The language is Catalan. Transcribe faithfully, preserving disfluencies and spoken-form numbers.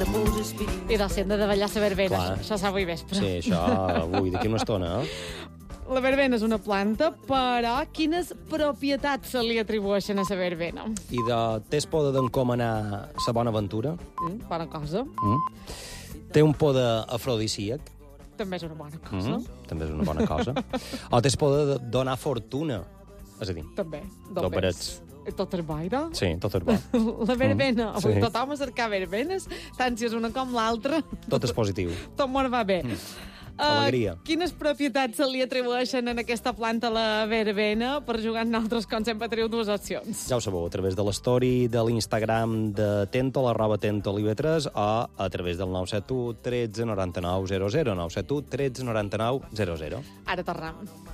I doncs si hem de davallar la verbena, Clar. això s'ha avui vespre. Sí, això, avui, d'aquí una estona, eh? La verbena és una planta, però quines propietats se li atribueixen a la verbena? I de tens por d'encomanar la bona aventura? Mm, bona cosa. Mm? Té un por d'afrodisíac? També és una bona cosa. Mm? També és una bona cosa. O tens por de donar fortuna? És a dir, També. dos parets. Tot és boira. Sí, tot és bo. La verbena. Mm, Avui sí. tothom a cercar verbenes, tant si és una com l'altra. Tot és positiu. Tot mos va bé. Mm. Uh, Alegria. quines propietats se li atribueixen en aquesta planta a la verbena? Per jugar en altres, com sempre, teniu dues opcions. Ja ho sabeu, a través de l'story de l'Instagram de Tento, l'arroba Tento Olive tres, o a través del nou set u tretze noranta-nou zero zero, nou set u tretze noranta-nou zero zero. Ara tornem.